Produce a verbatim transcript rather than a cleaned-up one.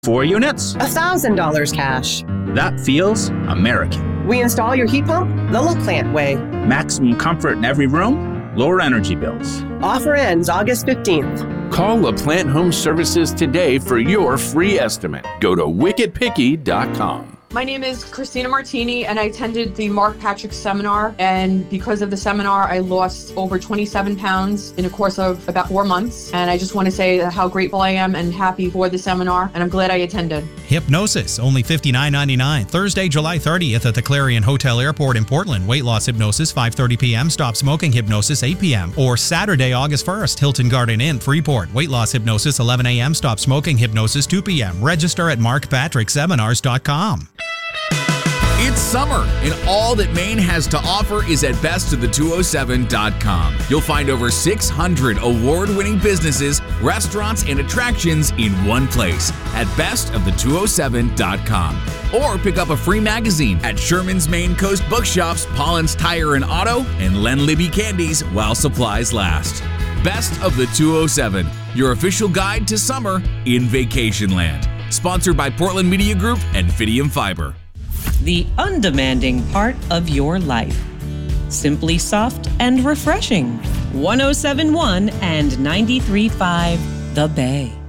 Four units? one thousand dollars cash. That feels American. We install your heat pump the LaPlante way. Maximum comfort in every room, lower energy bills. Offer ends August fifteenth. Call LaPlante Home Services today for your free estimate. Go to wicked picky dot com. My name is Christina Martini, and I attended the Mark Patrick seminar. And because of the seminar, I lost over twenty-seven pounds in a course of about four months. And I just want to say how grateful I am and happy for the seminar. And I'm glad I attended. Hypnosis, only fifty-nine ninety-nine. Thursday, July thirtieth at the Clarion Hotel Airport in Portland. Weight loss hypnosis, five thirty p.m. Stop smoking hypnosis, eight p.m. Or Saturday, August first, Hilton Garden Inn, Freeport. Weight loss hypnosis, eleven a.m. Stop smoking hypnosis, two p.m. Register at mark patrick seminars dot com. It's summer, and all that Maine has to offer is at best of the two oh seven dot com. You'll find over six hundred award-winning businesses, restaurants, and attractions in one place at best of the two oh seven dot com. Or pick up a free magazine at Sherman's Maine Coast Bookshops, Pollen's Tire and Auto, and Len Libby Candies while supplies last. Best of the two oh seven, your official guide to summer in Vacationland. Sponsored by Portland Media Group and Fidium Fiber. The undemanding part of your life. Simply soft and refreshing. one oh seven point one and ninety-three point five The Bay.